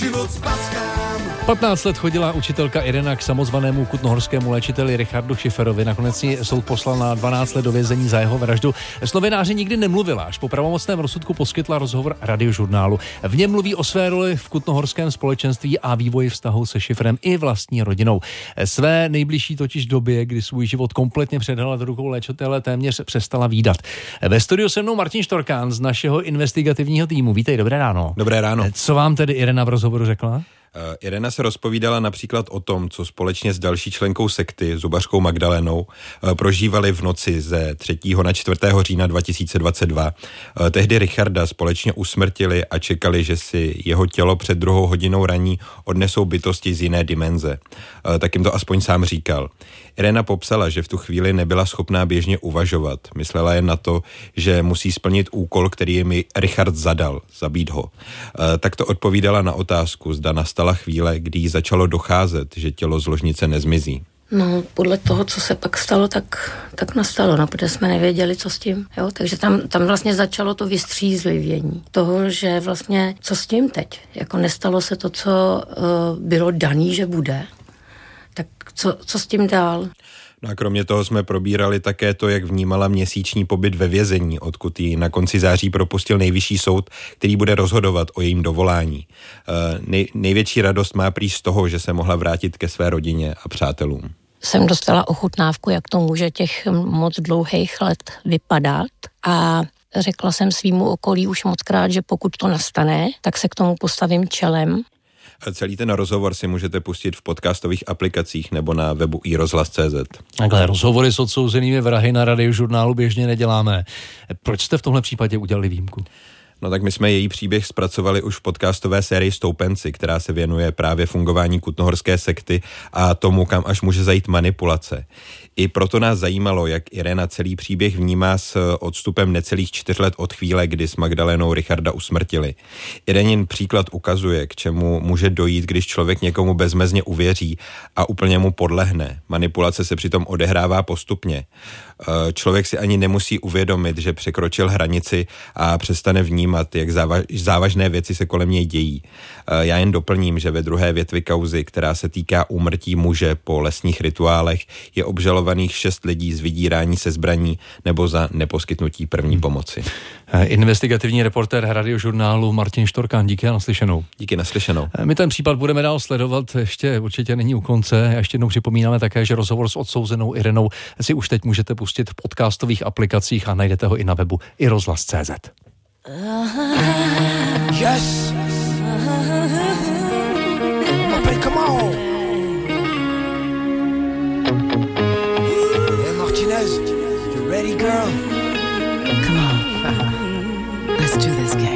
život spackám. 15 let chodila učitelka Irena k samozvanému kutnohorskému léčiteli Richardu Schifferovi. Nakonec ji soud poslal na 12 let do vězení za jeho vraždu. S novináři nikdy nemluvila, až po pravomocném rozsudku poskytla rozhovor Radiožurnálu. V něm mluví o své roli v kutnohorském společenství a vývoji vztahu se Schifferem i vlastní rodinou. Své nejbližší totiž době, kdy svůj život kompletně předala do rukou léčitele, téměř přestala vídat. Ve studiu se mnou Martin Štorkán z našeho investigativního týmu. Vítej, dobré ráno. Dobré ráno. Co vám tedy Irena v rozhovoru řekla? Irena se rozpovídala například o tom, co společně s další členkou sekty, zubařkou Magdalenou, prožívali v noci ze 3. na 4. října 2022. Tehdy Richarda společně usmrtili a čekali, že si jeho tělo před 2. hodinou raní odnesou bytosti z jiné dimenze. Tak jim to aspoň sám říkal. Irena popsala, že v tu chvíli nebyla schopná běžně uvažovat. Myslela jen na to, že musí splnit úkol, který jim Richard zadal, zabít ho. Tak to odpovídala na otázku, zda nastala chvíle, kdy jí začalo docházet, že tělo z ložnice nezmizí. No, podle toho, co se pak stalo, tak nastalo, no, protože jsme nevěděli, co s tím, jo, takže tam vlastně začalo to vystřízlivění toho, že vlastně, co s tím teď, jako nestalo se to, co bylo daný, že bude, tak co s tím dál? No a kromě toho jsme probírali také to, jak vnímala měsíční pobyt ve vězení, odkud ji na konci září propustil nejvyšší soud, který bude rozhodovat o jejím dovolání. Největší radost má prý z toho, že se mohla vrátit ke své rodině a přátelům. Jsem dostala ochutnávku, jak to může těch moc dlouhých let vypadat a řekla jsem svýmu okolí už mockrát, že pokud to nastane, tak se k tomu postavím čelem. Celý ten rozhovor si můžete pustit v podcastových aplikacích nebo na webu iRozhlas.cz. Takhle, rozhovory s odsouzenými vrahy na Radiožurnálu běžně neděláme. Proč jste v tomhle případě udělali výjimku? No tak my jsme její příběh zpracovali už v podcastové sérii Stoupenci, která se věnuje právě fungování kutnohorské sekty a tomu, kam až může zajít manipulace. I proto nás zajímalo, jak Irena celý příběh vnímá s odstupem necelých 4 let od chvíle, kdy s Magdalenou Richarda usmrtili. Irenin příklad ukazuje, k čemu může dojít, když člověk někomu bezmezně uvěří a úplně mu podlehne. Manipulace se přitom odehrává postupně. Člověk si ani nemusí uvědomit, že překročil hranici a přestane vnímat, jak závažné věci se kolem něj dějí. Já jen doplním, že ve druhé větvi kauzy, která se týká úmrtí muže po lesních rituálech, je obžalovaných 6 lidí z vydírání se zbraní nebo za neposkytnutí první pomoci. Investigativní reportér Radiožurnálu Martin Štorkán, díky a naslyšenou. Díky, naslyšenou. My ten případ budeme dál sledovat, ještě určitě není u konce. A ještě jednou připomínáme také, že rozhovor s odsouzenou Irenou si už teď můžete pustit v podcastových aplikacích a najdete ho i na webu iRozhlas.cz. Yes. Come on. Hey Martinez, you ready, girl? Come on. Let's do this, kid.